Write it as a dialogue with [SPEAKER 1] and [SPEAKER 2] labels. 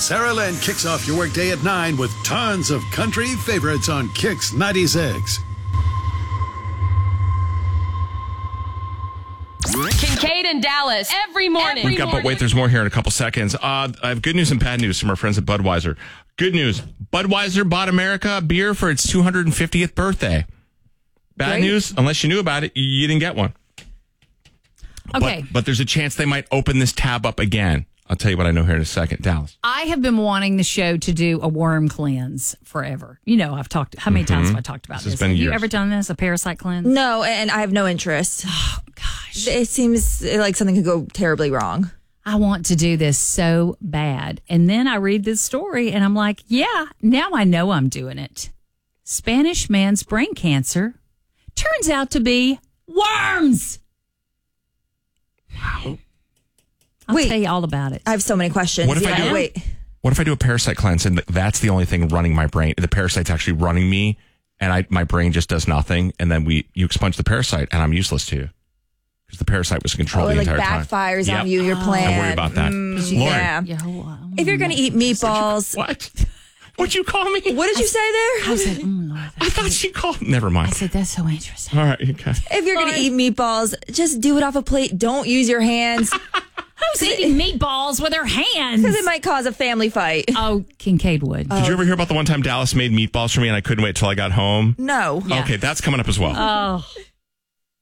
[SPEAKER 1] Sarah Lynn kicks off your workday at 9 with tons of country favorites on Kix 96.
[SPEAKER 2] Kincaid and Dallas every morning.
[SPEAKER 3] We've got, but wait, there's more here in a couple seconds. I have good news and bad news from our friends at Budweiser. Good news. Budweiser bought America a beer for its 250th birthday. Bad news, unless you knew about it, you didn't get one.
[SPEAKER 4] Okay.
[SPEAKER 3] But there's a chance they might open this tab up again. I'll tell you what I know here in a second. Dallas.
[SPEAKER 4] I have been wanting the show to do a worm cleanse forever. You know, I've talked, how many times have I talked about this?
[SPEAKER 3] has been
[SPEAKER 4] Have you
[SPEAKER 3] years.
[SPEAKER 4] ever done this, a parasite cleanse?
[SPEAKER 5] No, and I have no interest.
[SPEAKER 4] Oh, gosh.
[SPEAKER 5] It seems like something could go terribly wrong.
[SPEAKER 4] I want to do this so bad. And then I read this story and I'm like, yeah, now I know I'm doing it. Spanish man's brain cancer turns out to be worms.
[SPEAKER 3] Wow.
[SPEAKER 4] I'll
[SPEAKER 5] Wait.
[SPEAKER 4] tell you all about it.
[SPEAKER 5] I have so many questions.
[SPEAKER 3] What if I do?
[SPEAKER 5] Wait.
[SPEAKER 3] What if I do a parasite cleanse and that's the only thing running my brain? The parasite's actually running me, and my brain just does nothing. And then you expunge the parasite, and I'm useless to you because the parasite was in control
[SPEAKER 5] Oh, it
[SPEAKER 3] the
[SPEAKER 5] like
[SPEAKER 3] entire time.
[SPEAKER 5] backfires
[SPEAKER 3] Yep.
[SPEAKER 5] on you, your plan.
[SPEAKER 3] I'm worried about that. Lauren,
[SPEAKER 5] Yeah. If you're going to eat meatballs.
[SPEAKER 3] what? What'd you call me?
[SPEAKER 5] What did you say there?
[SPEAKER 4] I said, Lord,
[SPEAKER 3] I thought she called. Never mind.
[SPEAKER 4] I said, that's so interesting.
[SPEAKER 3] All right, okay.
[SPEAKER 5] If you're going to eat meatballs, just do it off a plate. Don't use your hands
[SPEAKER 4] Who's eating meatballs with her hands?
[SPEAKER 5] because it might cause a family fight.
[SPEAKER 4] Oh, Kincaid would.
[SPEAKER 3] Did you ever hear about the one time Dallas made meatballs for me and I couldn't wait till I got home?
[SPEAKER 5] No.
[SPEAKER 4] Yeah.
[SPEAKER 3] Okay, that's coming up as well.
[SPEAKER 4] Oh.